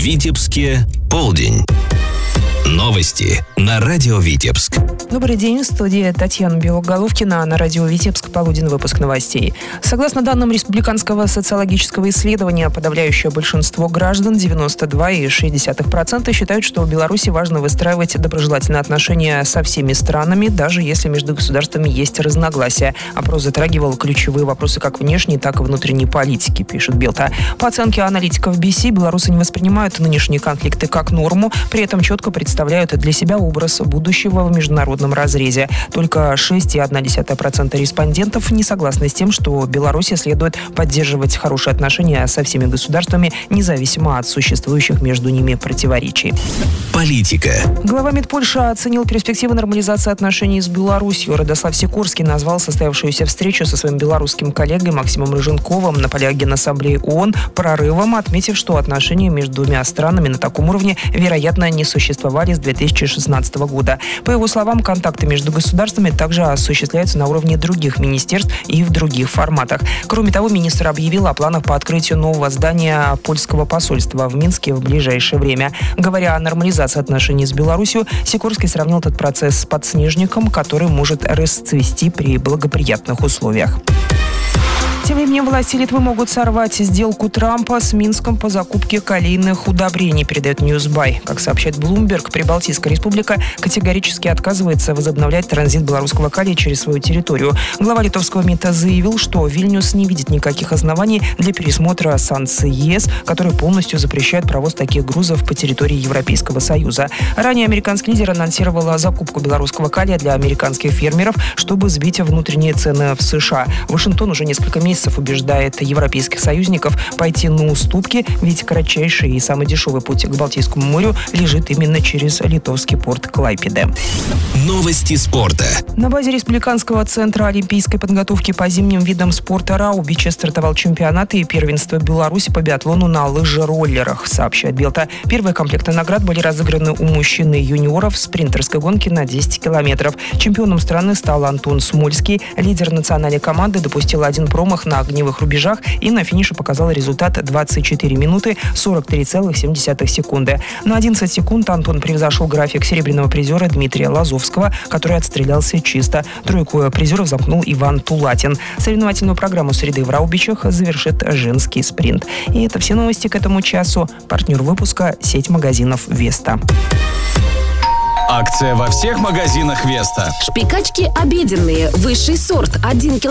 Витебске полдень. Новости на радио Витебск. Добрый день, в студии Татьяна Белоголовкина, на радио Витебск, полуденный выпуск новостей. Согласно данным Республиканского социологического исследования, подавляющее большинство граждан, 92,6%, считают, что в Беларуси важно выстраивать доброжелательные отношения со всеми странами, даже если между государствами есть разногласия. Опрос затрагивал ключевые вопросы как внешней, так и внутренней политики, пишет Белта. По оценке аналитиков BC, белорусы не воспринимают нынешние конфликты как норму, при этом четко представляют для себя образ будущего в международном разрезе. Только 6,1% респондентов не согласны с тем, что Беларуси следует поддерживать хорошие отношения со всеми государствами, независимо от существующих между ними противоречий. Политика. Глава МИД Польши оценил перспективы нормализации отношений с Беларусью. Радослав Сикорский назвал состоявшуюся встречу со своим белорусским коллегой Максимом Рыженковым на полях Генассамблеи ООН прорывом, отметив, что отношения между двумя странами на таком уровне, вероятно, не существовали с 2016 года. По его словам, контакты между государствами также осуществляются на уровне других министерств и в других форматах. Кроме того, министр объявил о планах по открытию нового здания польского посольства в Минске в ближайшее время. Говоря о нормализации отношений с Беларусью, Сикорский сравнил этот процесс с подснежником, который может расцвести при благоприятных условиях. Тем временем власти Литвы могут сорвать сделку Трампа с Минском по закупке калийных удобрений, передает Newsby. Как сообщает Bloomberg, Прибалтийская республика категорически отказывается возобновлять транзит белорусского калия через свою территорию. Глава литовского МИДа заявил, что Вильнюс не видит никаких оснований для пересмотра санкций ЕС, которые полностью запрещают провоз таких грузов по территории Европейского Союза. Ранее американский лидер анонсировал закупку белорусского калия для американских фермеров, чтобы сбить внутренние цены в США. Вашингтон уже несколько месяцев убеждает европейских союзников пойти на уступки, ведь кратчайший и самый дешевый путь к Балтийскому морю лежит именно через литовский порт Клайпеде. Новости спорта. На базе Республиканского центра олимпийской подготовки по зимним видам спорта Раубиче стартовал чемпионат и первенство Беларуси по биатлону на лыжероллерах, сообщает Белта. Первые комплекты наград были разыграны у мужчин и юниоров в спринтерской гонке на 10 километров. Чемпионом страны стал Антон Смольский. Лидер национальной команды допустил один промах на огневых рубежах и на финише показал результат 24 минуты 43,7 секунды. На 11 секунд Антон превзошел график серебряного призера Дмитрия Лазовского, который отстрелялся чисто. Тройку призеров замкнул Иван Тулатин. Соревновательную программу среды в Раубичах завершит женский спринт. И это все новости к этому часу. Партнер выпуска — сеть магазинов «Веста». Акция во всех магазинах «Веста». Шпикачки обеденные. Высший сорт. 1 килограмм.